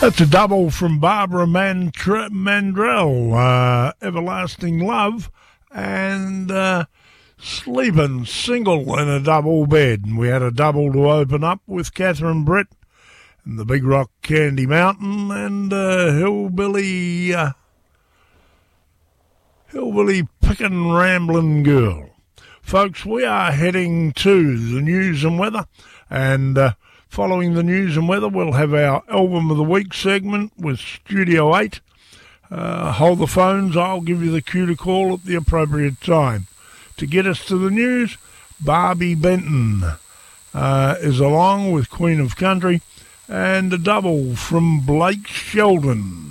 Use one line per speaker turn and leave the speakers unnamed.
That's a double from Barbara Mandrell, Everlasting Love, and Sleeping Single in a Double Bed. And we had a double to open up with Catherine Britt and the Big Rock Candy Mountain and Hillbilly Pickin' Ramblin' Girl. Folks, we are heading to the news and weather, and following the news and weather, we'll have our Album of the Week segment with Studio 8. Hold the phones. I'll give you the cue to call at the appropriate time. To get us to the news, Barbie Benton is along with Queen of Country and a double from Blake Sheldon.